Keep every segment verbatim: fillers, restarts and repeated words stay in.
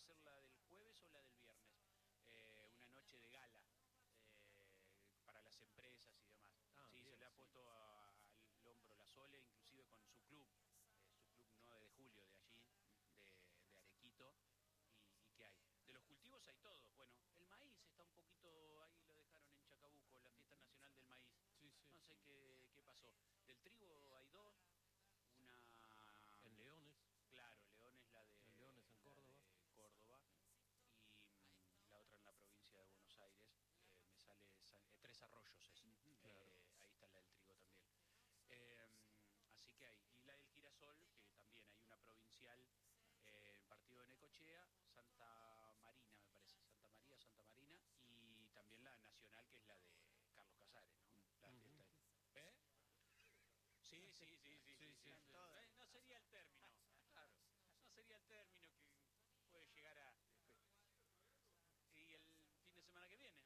ser la del jueves o la del viernes, eh, una noche de gala eh, para las empresas y demás. Ah, sí, bien, se le ha puesto sí. a, al hombro la Sole, inclusive con su club, eh, su club nueve de julio de allí, de, de Arequito, y, y ¿qué hay? De los cultivos hay todos. Bueno, el maíz está un poquito, ahí lo dejaron en Chacabuco, la fiesta nacional del maíz. Sí, sí, no sé sí. Qué, qué pasó. Del trigo hay dos, una... En Leones. Claro, Leones, la de... En Leones, en Córdoba. De Córdoba, y mm, la otra en la provincia de Buenos Aires, eh, me sale San, eh, Tres Arroyos es, uh-huh, claro. eh, ahí está la del trigo también. Eh, así que hay, y la del girasol, que también hay una provincial, eh, en partido de Necochea, Santa Marina me parece, Santa María, Santa Marina, y también la nacional, que es la de Carlos Casares, ¿no? La uh-huh. fiesta. ¿Eh? Sí, sí, sí, sí, sí, sí, sí, sí. Eh, no sería el término, claro, no sería el término que puede llegar a... Y el fin de semana que viene,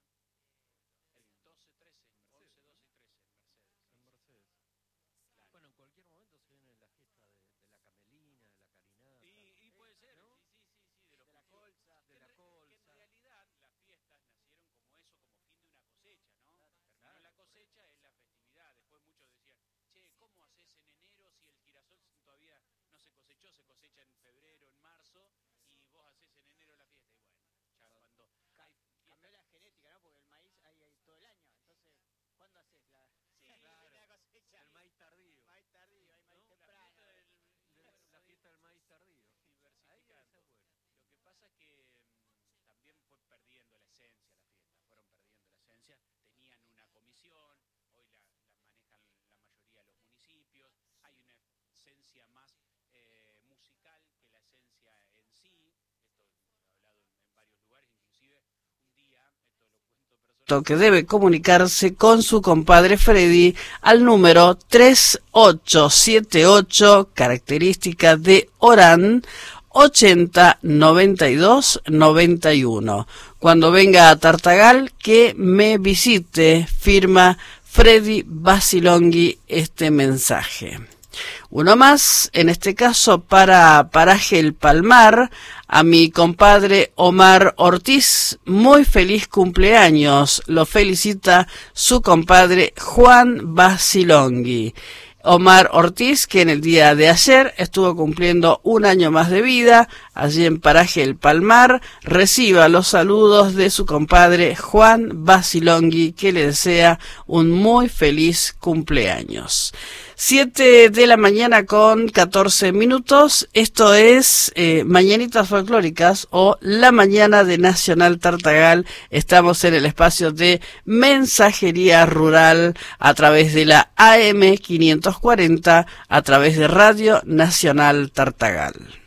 el doce, trece, once, doce y trece en Mercedes. En Mercedes. Claro. Bueno, en cualquier momento se viene la fiesta de, de la camelina, de la carinata. Y, y puede ser, ¿no? sí, sí, sí, sí, de, los de la colza. De la colza. Que en realidad las fiestas nacieron como eso, como fin de una cosecha, ¿no? Claro. Terminó claro, la cosecha, es la festividad. Después muchos decían, che, ¿cómo haces en enero si el girasol todavía no se cosechó? Se cosecha en febrero, en marzo, y vos haces en enero la fiesta. Y bueno, ya claro. cuando... Ca hay cambió la genética, ¿no? Porque el maíz hay, hay todo el año. Entonces, ¿cuándo haces la, sí, claro. la cosecha? El maíz tardío. Maíz tardío, hay maíz ¿no? temprano. La fiesta del, de, bueno, la fiesta del maíz tardío. Diversificando. Bueno. Lo que pasa es que mmm, también fue perdiendo la esencia la fiesta. Fueron perdiendo la esencia. Tenían una comisión, hoy la, la manejan la mayoría de los municipios. Hay una esencia más eh, musical que la esencia en sí. Esto lo he hablado en, en varios lugares, inclusive un día, esto lo cuento personalmente, que debe comunicarse con su compadre Freddy al número tres ocho siete ocho, característica de Orán, ochenta noventa y dos noventa y uno. Cuando venga a Tartagal, que me visite, firma Freddy Basilonghi este mensaje. Uno más, en este caso para Paraje El Palmar, a mi compadre Omar Ortiz, muy feliz cumpleaños, lo felicita su compadre Juan Basilonghi. Omar Ortiz, que en el día de ayer estuvo cumpliendo un año más de vida, allí en Paraje El Palmar, reciba los saludos de su compadre Juan Basilonghi, que le desea un muy feliz cumpleaños. siete de la mañana con catorce minutos, esto es eh, Mañanitas Folclóricas o La Mañana de Nacional Tartagal. Estamos en el espacio de mensajería rural a través de la A M quinientos cuarenta, a través de Radio Nacional Tartagal.